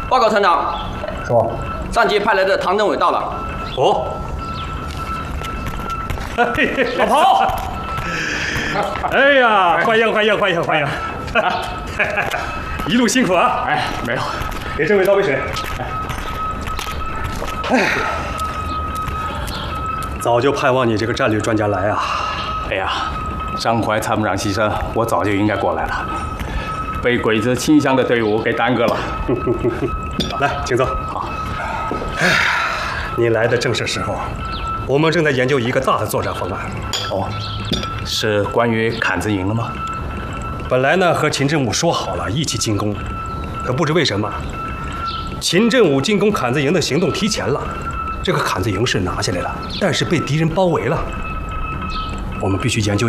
报告团长， 说， 上级派来的唐政委到了。 哦， 老彭，哎呀，欢迎欢迎欢迎欢迎！一路辛苦啊！ 哎，没有， 给政委倒杯水。哎，早就盼望你这个战略专家来啊！ 哎呀，张怀参谋长牺牲，我早就应该过来了，被鬼子清乡的队伍给耽搁了。 来，请坐。好。哎，你来的正是时候，我们正在研究一个大的作战方案。 哦，是关于坎子营了吗？ 本来呢，和秦振武说好了一起进攻，可不知为什么，秦振武进攻坎子营的行动提前了。这个坎子营是拿下来了，但是被敌人包围了。我们必须研究